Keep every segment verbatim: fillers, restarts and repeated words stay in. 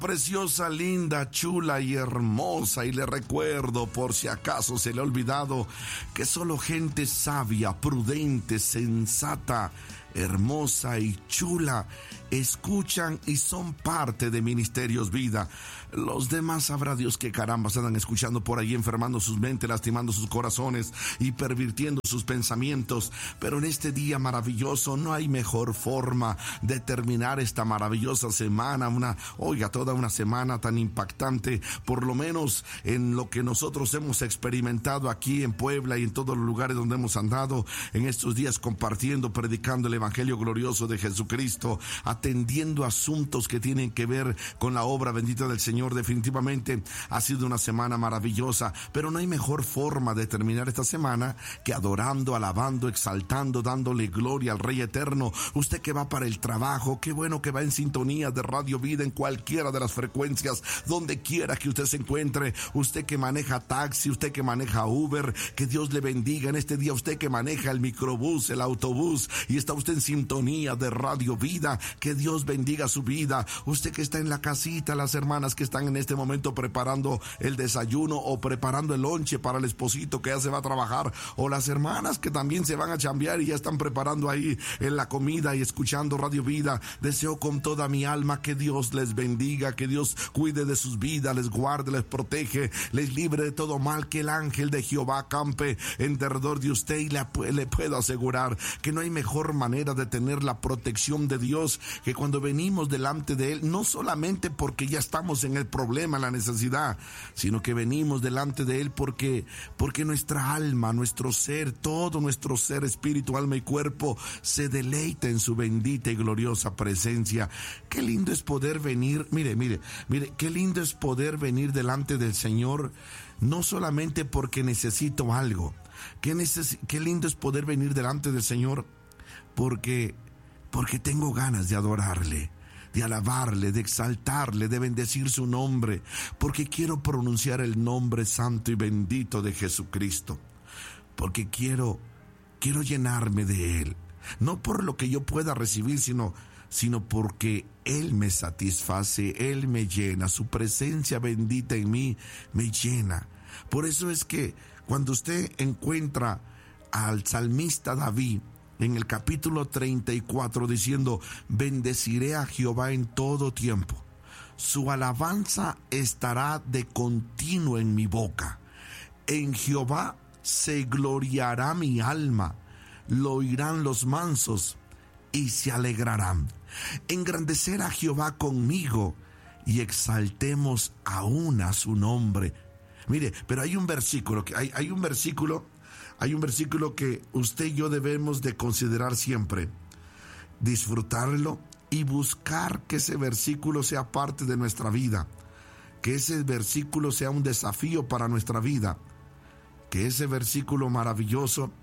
Preciosa, linda, chula y hermosa, y le recuerdo, por si acaso se le ha olvidado, que solo gente sabia, prudente, sensata, hermosa y chula escuchan y son parte de Ministerios Vida. Los demás sabrá Dios qué carambas andan escuchando por ahí, enfermando sus mentes, lastimando sus corazones y pervirtiendo sus pensamientos. Pero en este día maravilloso no hay mejor forma de terminar esta maravillosa semana, una, oiga, toda una semana tan impactante, por lo menos en lo que nosotros hemos experimentado aquí en Puebla y en todos los lugares donde hemos andado en estos días, compartiendo, predicando el Evangelio glorioso de Jesucristo, atendiendo asuntos que tienen que ver con la obra bendita del Señor. Definitivamente ha sido una semana maravillosa, pero no hay mejor forma de terminar esta semana que adorando, alabando, exaltando, dándole gloria al Rey Eterno. Usted que va para el trabajo, qué bueno que va en sintonía de Radio Vida en cualquiera de las frecuencias, donde quiera que usted se encuentre. Usted que maneja taxi, usted que maneja Uber, que Dios le bendiga en este día. Usted que maneja el microbús, el autobús y está usted en sintonía de Radio Vida, que Dios bendiga su vida. Usted que está en la casita, las hermanas que están en este momento preparando el desayuno o preparando el lonche para el esposito que ya se va a trabajar, o las hermanas que también se van a chambear y ya están preparando ahí en la comida y escuchando Radio Vida. Deseo con toda mi alma que Dios les bendiga, que Dios cuide de sus vidas, les guarde, les protege, les libre de todo mal, que el ángel de Jehová campe en derredor de usted, y le, le puedo asegurar que no hay mejor manera de tener la protección de Dios que cuando venimos delante de Él, no solamente porque ya estamos en el problema, la necesidad, sino que venimos delante de Él porque, porque nuestra alma, nuestro ser, todo nuestro ser, espíritu, alma y cuerpo se deleita en su bendita y gloriosa presencia. Qué lindo es poder venir, mire, mire, mire, qué lindo es poder venir delante del Señor, no solamente porque necesito algo. Qué, neces- qué lindo es poder venir delante del Señor porque, porque tengo ganas de adorarle, de alabarle, de exaltarle, de bendecir su nombre, porque quiero pronunciar el nombre santo y bendito de Jesucristo, porque quiero, quiero llenarme de Él, no por lo que yo pueda recibir, sino, sino porque Él me satisface, Él me llena, su presencia bendita en mí me llena. Por eso es que cuando usted encuentra al salmista David en el capítulo treinta y cuatro diciendo: bendeciré a Jehová en todo tiempo, su alabanza estará de continuo en mi boca. En Jehová se gloriará mi alma, lo oirán los mansos y se alegrarán. Engrandecer a Jehová conmigo y exaltemos aún a su nombre. Mire, pero hay un versículo, que hay, hay un versículo Hay un versículo que usted y yo debemos de considerar siempre, disfrutarlo y buscar que ese versículo sea parte de nuestra vida, que ese versículo sea un desafío para nuestra vida, que ese versículo maravilloso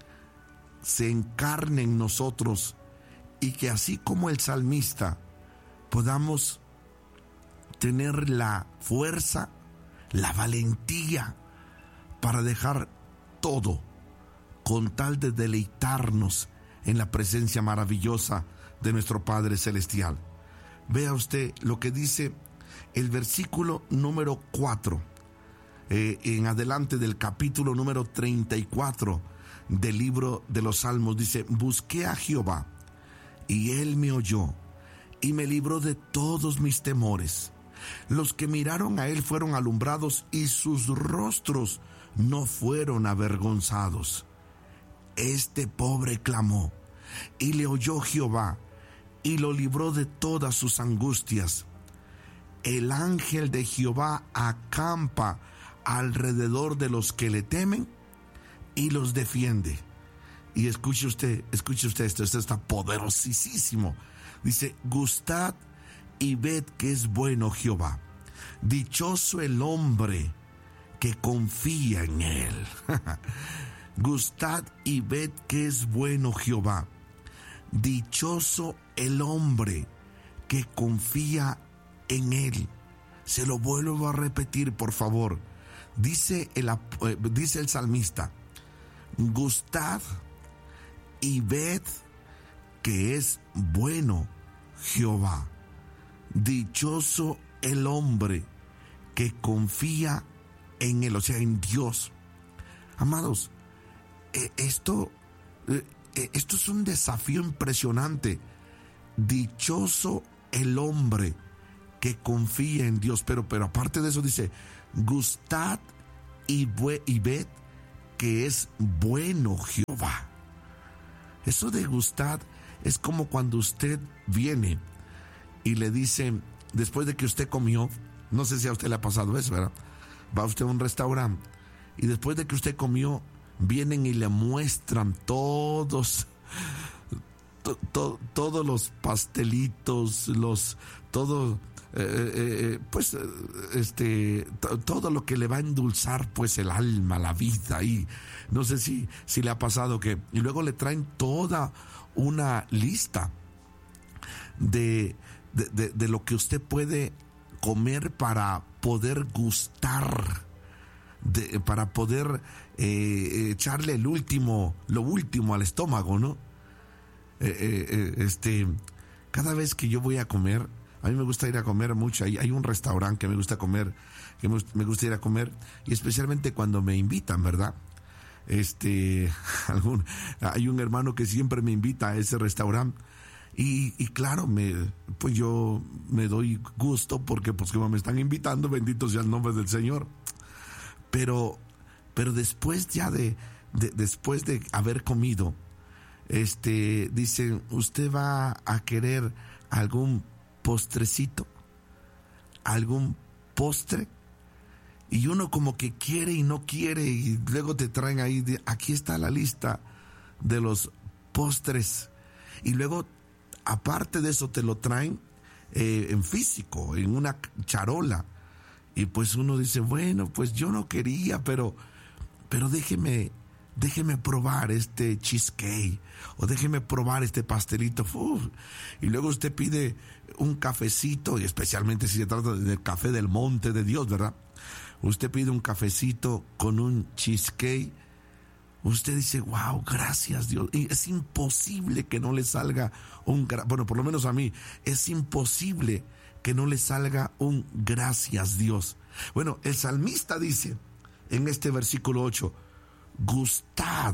se encarne en nosotros y que así como el salmista podamos tener la fuerza, la valentía para dejar todo con tal de deleitarnos en la presencia maravillosa de nuestro Padre Celestial. Vea usted lo que dice el versículo número cuatro, eh, en adelante del capítulo número treinta y cuatro del libro de los Salmos. Dice: busqué a Jehová, y Él me oyó, y me libró de todos mis temores. Los que miraron a Él fueron alumbrados, y sus rostros no fueron avergonzados. Este pobre clamó, y le oyó Jehová, y lo libró de todas sus angustias. El ángel de Jehová acampa alrededor de los que le temen y los defiende. Y escuche usted, escuche usted esto, esto está poderosísimo. Dice: gustad y ved que es bueno Jehová. Dichoso el hombre que confía en Él. Gustad y ved que es bueno Jehová. Dichoso el hombre que confía en Él. Se lo vuelvo a repetir, por favor. Dice el, dice el salmista: gustad y ved que es bueno Jehová. Dichoso el hombre que confía en él, o sea, en Dios. Amados, esto, esto es un desafío impresionante. Dichoso el hombre que confía en Dios, pero, pero aparte de eso dice, gustad y, y ved que es bueno Jehová. Eso de gustad es como cuando usted viene y le dice, después de que usted comió, no sé si a usted le ha pasado eso, ¿verdad? Va usted a un restaurante y después de que usted comió, vienen y le muestran todos, to, to, todos los pastelitos, los, todo, eh, eh, pues, este, to, todo lo que le va a endulzar, pues, el alma, la vida. Y no sé si, si le ha pasado que, y luego le traen toda una lista de, de, de, de lo que usted puede comer para poder gustar, de, para poder eh, echarle el último, lo último al estómago, ¿no? Eh, eh, este, cada vez que yo voy a comer, a mí me gusta ir a comer mucho. Hay, hay un restaurante que me gusta comer, que me, me gusta ir a comer, y especialmente cuando me invitan, ¿verdad? Este, algún, hay un hermano que siempre me invita a ese restaurante. Y, y claro, me, pues yo me doy gusto porque pues como me están invitando, bendito sea el nombre del Señor. Pero, pero después ya de, de después de haber comido, este, dicen, ¿usted va a querer algún postrecito? ¿Algún postre? Y uno como que quiere y no quiere, y luego te traen ahí, de, aquí está la lista de los postres. Y luego, aparte de eso, te lo traen eh, en físico, en una charola. Y pues uno dice, bueno, pues yo no quería, pero, pero déjeme, déjeme probar este cheesecake, o déjeme probar este pastelito. Uf. Y luego usted pide un cafecito, y especialmente si se trata del café del monte de Dios, ¿verdad? Usted pide un cafecito con un cheesecake. Usted dice, wow, gracias Dios. Y es imposible que no le salga un, bueno, por lo menos a mí, es imposible que no le salga un gracias Dios. Bueno, el salmista dice en este versículo ocho, gustad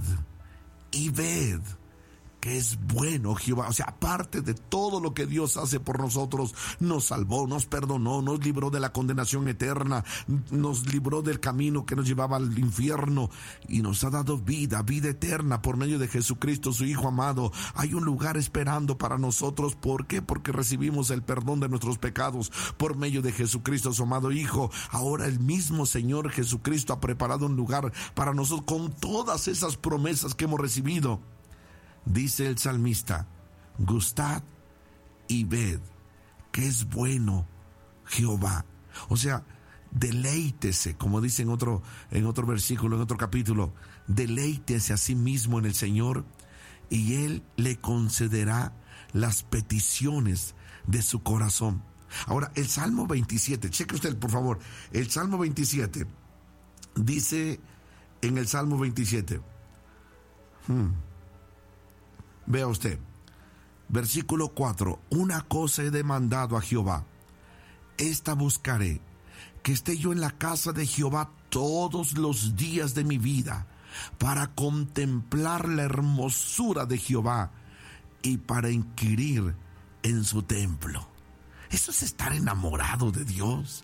y ved que es bueno Jehová. O sea, aparte de todo lo que Dios hace por nosotros, nos salvó, nos perdonó, nos libró de la condenación eterna, nos libró del camino que nos llevaba al infierno y nos ha dado vida, vida eterna por medio de Jesucristo, su Hijo amado. Hay un lugar esperando para nosotros. ¿Por qué? Porque recibimos el perdón de nuestros pecados por medio de Jesucristo, su amado Hijo. Ahora el mismo Señor Jesucristo ha preparado un lugar para nosotros con todas esas promesas que hemos recibido. Dice el salmista, gustad y ved que es bueno Jehová. O sea, deleítese, como dice en otro, en otro versículo, en otro capítulo, deleítese a sí mismo en el Señor y Él le concederá las peticiones de su corazón. Ahora, el Salmo veintisiete, cheque usted por favor, el Salmo veintisiete, dice en el Salmo veintisiete, hmm, vea usted, versículo cuatro, una cosa he demandado a Jehová, esta buscaré, que esté yo en la casa de Jehová todos los días de mi vida, para contemplar la hermosura de Jehová y para inquirir en su templo. Eso es estar enamorado de Dios.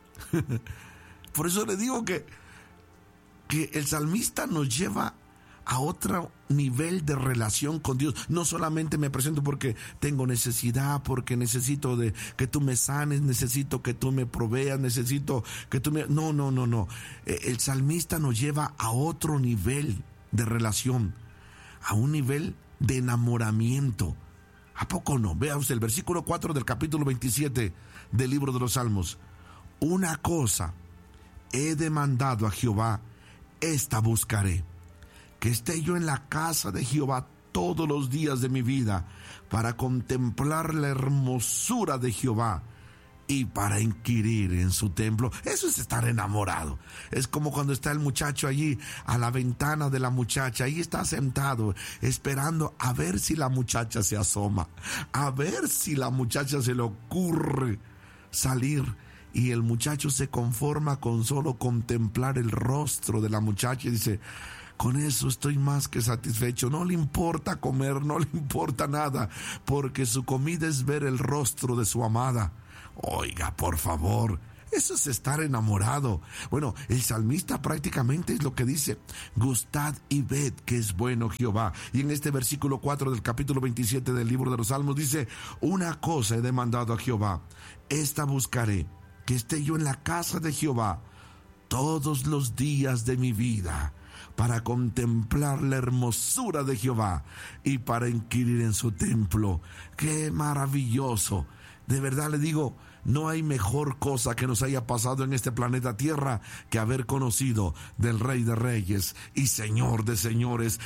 Por eso le digo que, que el salmista nos lleva a otro nivel de relación con Dios. No solamente me presento porque tengo necesidad, porque necesito de que tú me sanes, necesito que tú me proveas, necesito que tú me... No, no, no, no. El salmista nos lleva a otro nivel de relación, a un nivel de enamoramiento. ¿A poco no? Vea usted el versículo cuatro del capítulo veintisiete del libro de los Salmos. Una cosa he demandado a Jehová, esta buscaré, que esté yo en la casa de Jehová todos los días de mi vida, para contemplar la hermosura de Jehová y para inquirir en su templo. Eso es estar enamorado. Es como cuando está el muchacho allí a la ventana de la muchacha, ahí está sentado esperando a ver si la muchacha se asoma, a ver si la muchacha se le ocurre salir y el muchacho se conforma con solo contemplar el rostro de la muchacha y dice: con eso estoy más que satisfecho. No le importa comer, no le importa nada, porque su comida es ver el rostro de su amada. Oiga, por favor, eso es estar enamorado. Bueno, el salmista prácticamente es lo que dice: gustad y ved que es bueno Jehová. Y en este versículo cuatro del capítulo veintisiete del libro de los Salmos dice: una cosa he demandado a Jehová, esta buscaré, que esté yo en la casa de Jehová todos los días de mi vida, para contemplar la hermosura de Jehová y para inquirir en su templo. ¡Qué maravilloso! De verdad le digo, no hay mejor cosa que nos haya pasado en este planeta Tierra que haber conocido del Rey de Reyes y Señor de Señores,